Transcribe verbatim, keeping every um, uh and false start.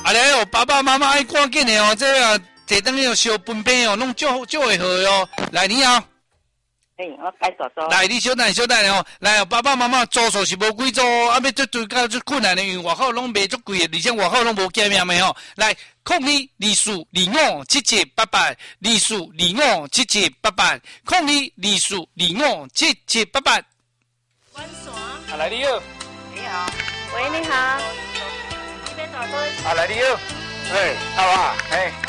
啊来哦，爸爸妈妈爱赶紧的哦，这啊坐等于小分配哦，弄就就会好哦。来，你好。 哎、欸，我改做做。 来，你小等小等哦，来哦，爸爸妈妈住宿是无几组哦，啊，要做做到最困难的，因为外口拢卖足贵的，而且外口拢无见面的哦。来，空二二四二五七七八八，二四二五七七八八，空二二四二五七七八八。 关锁。 啊，来你好。 你好。 喂，你好。 你要做做。 啊，来你好。哎，好啊，哎。